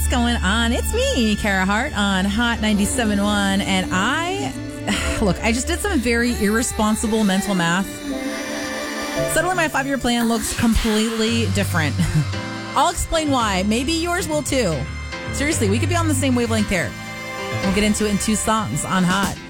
going on? It's me, Kara Hart, on Hot 97.1, and I just did some very irresponsible mental math. Suddenly my 5-year plan looks completely different. I'll explain why. Maybe yours will too. Seriously, we could be on the same wavelength here. We'll get into it in 2 songs on Hot.